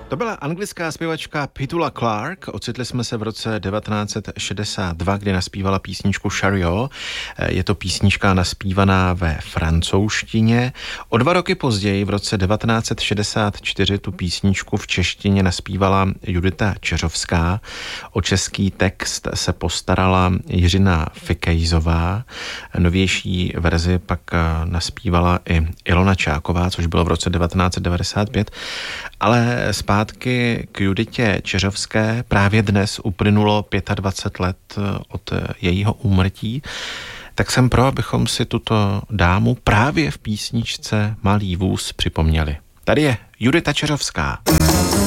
To byla anglická zpěvačka Petula Clark. Ocitli jsme se v roce 1962, kdy naspívala písničku Chariot. Je to písnička naspívaná ve francouzštině. O 2 roky později, v roce 1964, tu písničku v češtině naspívala Judita Čeřovská. O český text se postarala Jiřina Fikejzová. Novější verzi pak naspívala i Ilona Čáková, což bylo v roce 1995. Ale zpátky k Juditě Čeřovské. Právě dnes uplynulo 25 let od jejího úmrtí. Tak jsem pro, abychom si tuto dámu právě v písničce Malý vůz připomněli. Tady je Judita Čeřovská.